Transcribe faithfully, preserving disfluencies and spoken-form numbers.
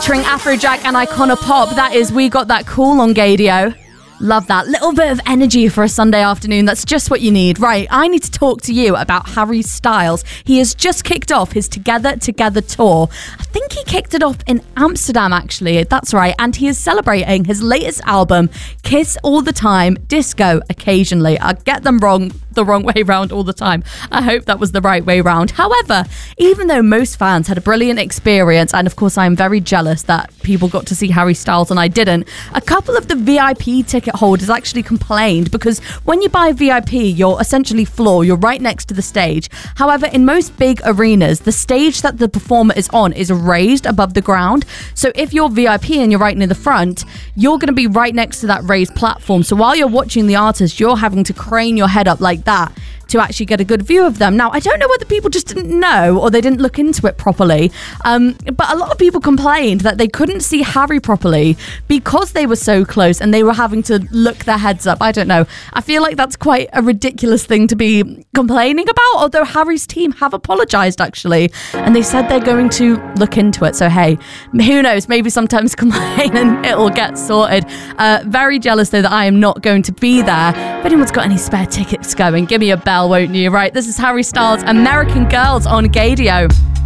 featuring Afrojack and Icona Pop. That is We Got That Cool on Gadio. Love that. Little bit of energy for a Sunday afternoon. That's just what you need. Right, I need to talk to you about Harry Styles. He has just kicked off his Together Together tour. I think he kicked it off in Amsterdam, actually. That's right. And he is celebrating his latest album, Kiss All the Time, Disco Occasionally. I get them wrong the wrong way round all the time. I hope that was the right way round. However, even though most fans had a brilliant experience, and of course I'm very jealous that people got to see Harry Styles and I didn't, a couple of the V I P ticket holders actually complained because when you buy V I P, you're essentially floor, you're right next to the stage. However, in most big arenas, the stage that the performer is on is raised above the ground. So if you're V I P and you're right near the front, you're going to be right next to that raised platform. So while you're watching the artist, you're having to crane your head up like that to actually get a good view of them. Now, I don't know whether people just didn't know or they didn't look into it properly, um, but a lot of people complained that they couldn't see Harry properly because they were so close and they were having to look their heads up. I don't know. I feel like that's quite a ridiculous thing to be complaining about, although Harry's team have apologised, actually, and they said they're going to look into it. So, hey, who knows? Maybe sometimes complain and it'll get sorted. Uh, very jealous, though, that I am not going to be there. If anyone's got any spare tickets going, give me a bell, won't you? Right, this is Harry Styles, American Girls on Gadio.